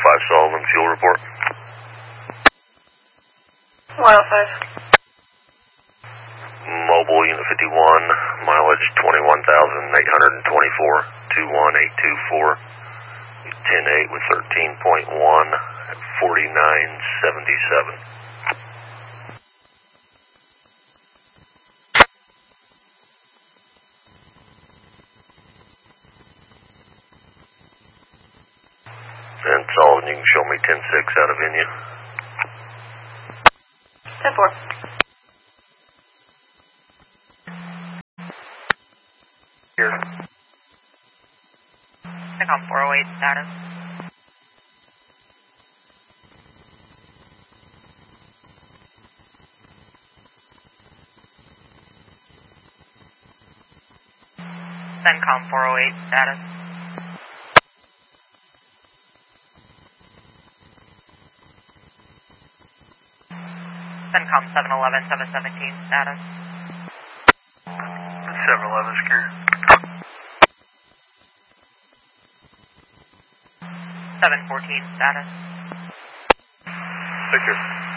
Sullivan, fuel report. 105. Mobile Unit 51, mileage 21,824, 21824, 10-8 with 13.1 at 49.77. And Sullivan, you can show me 10-6 out of India. 10-4. Here. CENTCOM 408 status. CENTCOM 408 status. CENTCOM 711, 717 status. 711 secure. 714 status. Secure.